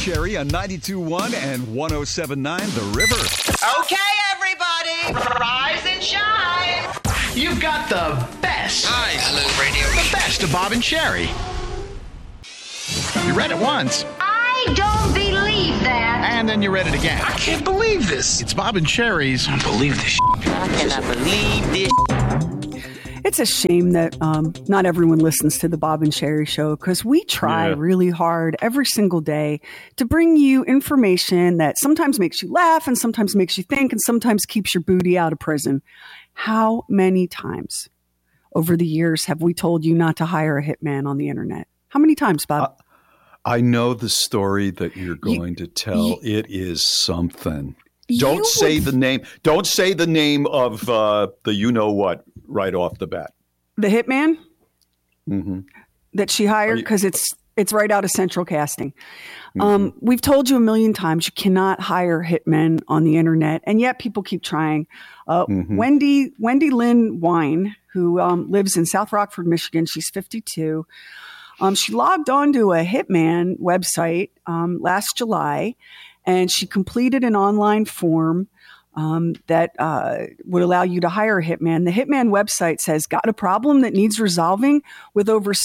Sherry on 92.1 and 107.9 The River. Okay, everybody, rise and shine. You've got the best. Hi. Hello, radio. The best of Bob and Sherry. You read it once. I don't believe that. And then you read it again. I can't believe this. It's Bob and Sherry's. I don't believe this. I cannot believe this. It's a shame that not everyone listens to the Bob and Sherry show because we try really hard every single day to bring you information that sometimes makes you laugh and sometimes makes you think and sometimes keeps your booty out of prison. How many times over the years have we told you not to hire a hitman on the internet? How many times, Bob? I know the story that you're going to tell. It is something. Don't say the name. Don't say the name of the you-know-what right off the bat. The hitman that she hired because it's right out of Central Casting. We've told you a million times you cannot hire hitmen on the internet, and yet people keep trying. Wendy Lynn Wine, who lives in South Rockford, Michigan, she's 52. She logged onto a hitman website last July, and she completed an online form that would allow you to hire a hitman. The hitman website says, got a problem that needs resolving with over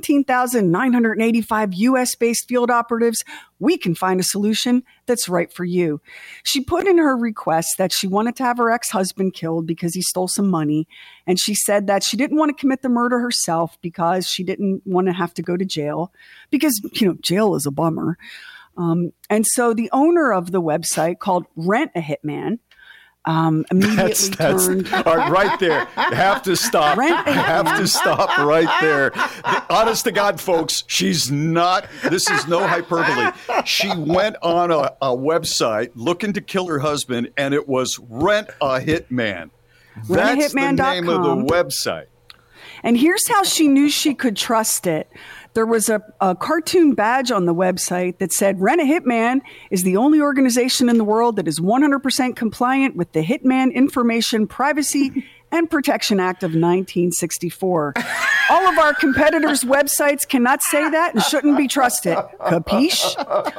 17,985 U.S.-based field operatives? We can find a solution that's right for you. She put in her request that she wanted to have her ex-husband killed because he stole some money. And she said that she didn't want to commit the murder herself because she didn't want to have to go to jail because, jail is a bummer. And so the owner of the website called Rent a Hitman immediately turned right there. You have to stop. Have to stop right there. Honest to God, folks, she's not. This is no hyperbole. She went on a website looking to kill her husband, and it was Rent a Hitman. That's the name of the website. And here's how she knew she could trust it. There was a cartoon badge on the website that said, Rent a Hitman is the only organization in the world that is 100% compliant with the Hitman Information Privacy and Protection Act of 1964. All of our competitors' websites cannot say that and shouldn't be trusted. Capiche?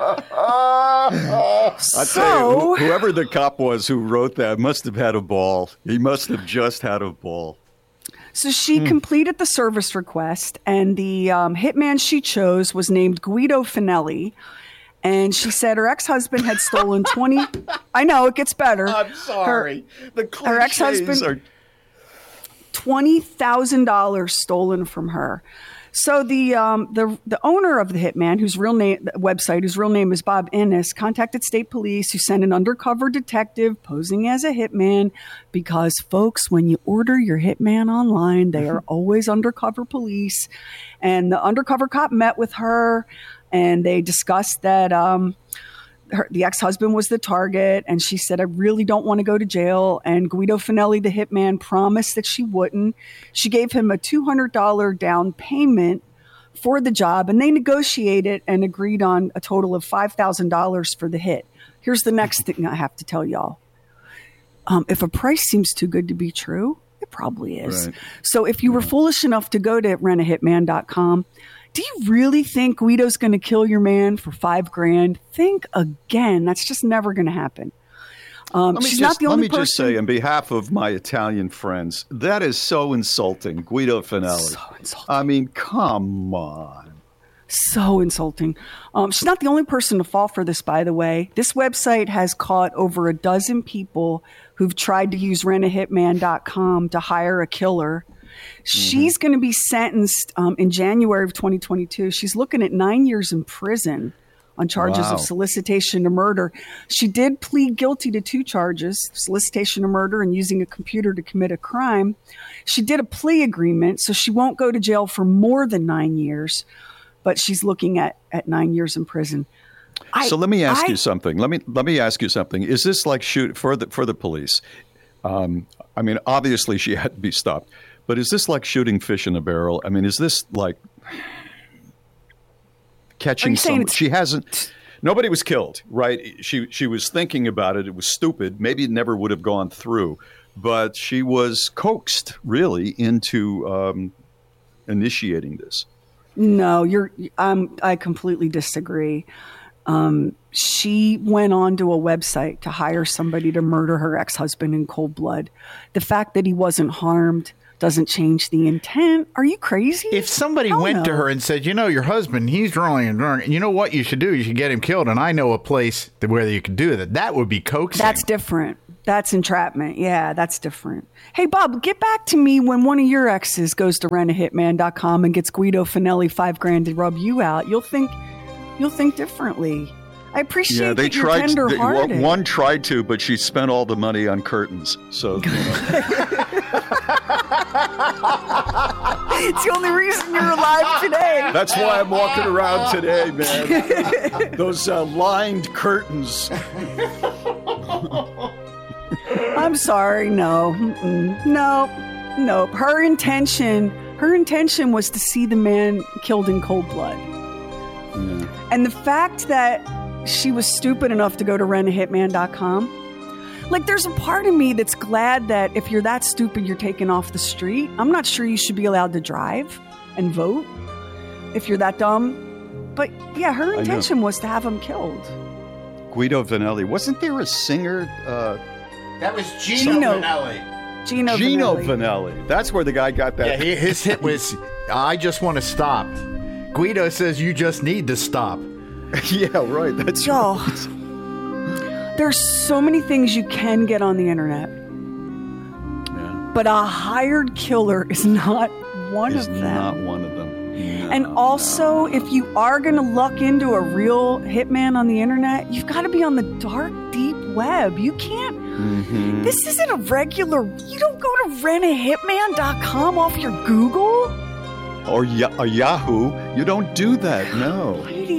I tell you, whoever the cop was who wrote that must have had a ball. He must have just had a ball. So she completed the service request, and the hitman she chose was named Guido Finelli. And she said her ex-husband had stolen 20. I know, it gets better. I'm sorry. Her ex-husband, are $20,000 stolen from her. So the owner of the hitman, whose real name is Bob Innes, contacted state police, who sent an undercover detective posing as a hitman because, folks, when you order your hitman online, they are always undercover police. And the undercover cop met with her, and they discussed that the ex-husband was the target, and she said, I really don't want to go to jail. And Guido Finelli, the hitman, promised that she wouldn't. She gave him a $200 down payment for the job, and they negotiated and agreed on a total of $5,000 for the hit. Here's the next thing I have to tell y'all. If a price seems too good to be true, it probably is. Right. So if you were foolish enough to go to rentahitman.com, do you really think Guido's going to kill your man for $5,000? Think again. That's just never going to happen. Let me just say, on behalf of my Italian friends, that is so insulting, Guido Finelli. So insulting. I mean, come on. So insulting. She's not the only person to fall for this, by the way. This website has caught over a dozen people who've tried to use rentahitman.com to hire a killer. She's going to be sentenced in January of 2022. She's looking at 9 years in prison on charges of solicitation to murder. She did plead guilty to 2 charges, solicitation to murder and using a computer to commit a crime. She did a plea agreement, so she won't go to jail for more than 9 years, but she's looking at 9 years in prison. So let me ask you something. Let me ask you something. Is this like for the police? I mean, obviously she had to be stopped. But is this like shooting fish in a barrel? I mean, is this like catching someone? She hasn't. Nobody was killed, right? She was thinking about it. It was stupid. Maybe it never would have gone through. But she was coaxed, really, into initiating this. No, I completely disagree. She went onto a website to hire somebody to murder her ex-husband in cold blood. The fact that he wasn't harmed doesn't change the intent. Are you crazy? If somebody went to her and said, your husband, he's drunk and drunk, you know what you should do? You should get him killed. And I know a place where you could do that. That would be coaxing. That's different. That's entrapment. Yeah, that's different. Hey, Bob, get back to me when one of your exes goes to rentahitman.com and gets Guido Finelli $5,000 to rub you out. You'll think differently. I appreciate that you're tender-hearted. One tried to, but she spent all the money on curtains. So, it's the only reason you're alive today. That's why I'm walking around today, man. Those lined curtains. I'm sorry. No. Her intention was to see the man killed in cold blood. Yeah. And the fact that she was stupid enough to go to rentahitman.com, like, there's a part of me that's glad that if you're that stupid, you're taken off the street. I'm not sure you should be allowed to drive and vote if you're that dumb. But yeah, her intention was to have him killed. Guido Finelli. Wasn't there a singer? That was Gino Finelli. Gino Finelli. That's where the guy got that. Yeah, his hit was, I just want to stop. Guido says you just need to stop. Yeah, right. That's right. There's so many things you can get on the internet. Yeah. But a hired killer is not one of them. Not one of them. No, and also, if you are going to luck into a real hitman on the internet, you've got to be on the dark, deep web. You can't. Mm-hmm. This isn't a regular. You don't go to rentahitman.com off your Google or Yahoo. You don't do that. No.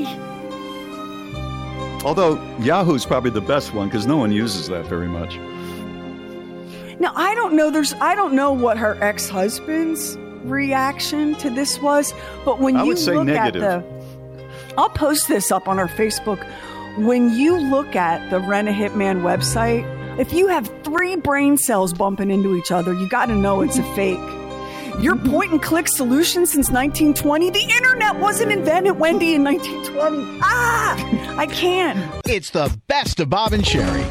Although Yahoo's probably the best one because no one uses that very much. Now, I don't know what her ex-husband's reaction to this was, but when you look at I'll post this up on our Facebook. When you look at the Rent a Hitman website, if you have 3 brain cells bumping into each other, you got to know it's a fake. Your point-and-click solution since 1920? The internet wasn't invented, Wendy, in 1920. I can't. It's the best of Bob and Sherry.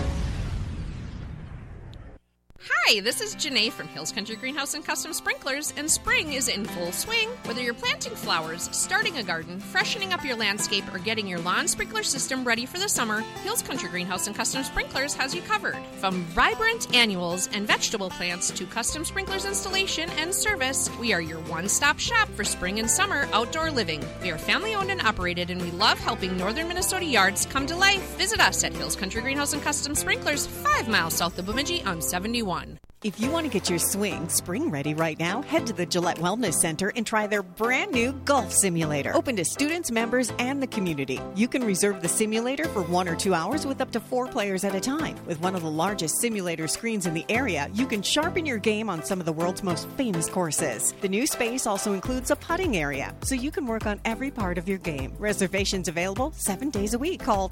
Hi, this is Janae from Hills Country Greenhouse and Custom Sprinklers, and spring is in full swing. Whether you're planting flowers, starting a garden, freshening up your landscape, or getting your lawn sprinkler system ready for the summer, Hills Country Greenhouse and Custom Sprinklers has you covered. From vibrant annuals and vegetable plants to custom sprinklers installation and service, we are your one-stop shop for spring and summer outdoor living. We are family-owned and operated, and we love helping northern Minnesota yards come to life. Visit us at Hills Country Greenhouse and Custom Sprinklers, 5 miles south of Bemidji on 71. If you want to get your swing spring ready right now, head to the Gillette Wellness Center and try their brand new golf simulator. Open to students, members, and the community. You can reserve the simulator for 1 or 2 hours with up to 4 players at a time. With one of the largest simulator screens in the area, you can sharpen your game on some of the world's most famous courses. The new space also includes a putting area, so you can work on every part of your game. Reservations available 7 days a week. Call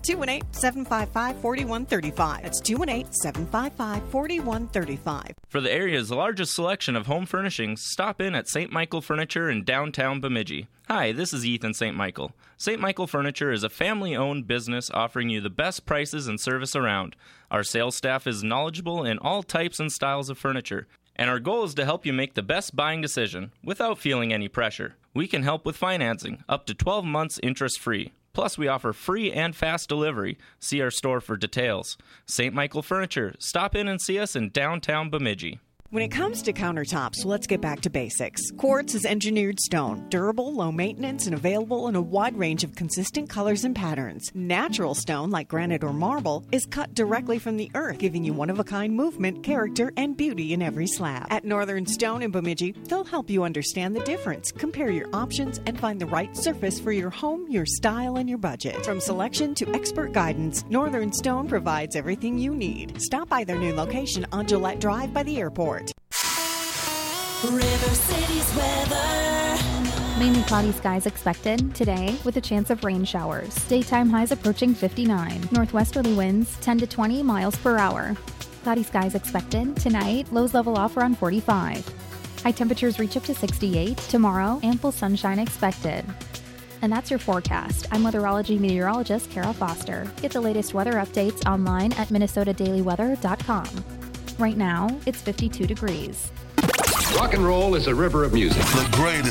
218-755-4135. That's 218-755-4135. For the area's largest selection of home furnishings, stop in at St. Michael Furniture in downtown Bemidji. Hi, this is Ethan St. Michael. St. Michael Furniture is a family-owned business offering you the best prices and service around. Our sales staff is knowledgeable in all types and styles of furniture, and our goal is to help you make the best buying decision without feeling any pressure. We can help with financing, up to 12 months interest-free. Plus, we offer free and fast delivery. See our store for details. St. Michael Furniture. Stop in and see us in downtown Bemidji. When it comes to countertops, let's get back to basics. Quartz is engineered stone, durable, low maintenance, and available in a wide range of consistent colors and patterns. Natural stone, like granite or marble, is cut directly from the earth, giving you one-of-a-kind movement, character, and beauty in every slab. At Northern Stone in Bemidji, they'll help you understand the difference, compare your options, and find the right surface for your home, your style, and your budget. From selection to expert guidance, Northern Stone provides everything you need. Stop by their new location on Gillette Drive by the airport. River City's weather. Mainly cloudy skies expected today with a chance of rain showers. Daytime highs approaching 59. Northwesterly winds 10 to 20 miles per hour. Cloudy skies expected tonight. Lows level off around 45. High temperatures reach up to 68. Tomorrow, ample sunshine expected. And that's your forecast. I'm weatherology meteorologist Kara Foster. Get the latest weather updates online at minnesotadailyweather.com. Right now, it's 52 degrees. Rock and roll is a river of music. The greatest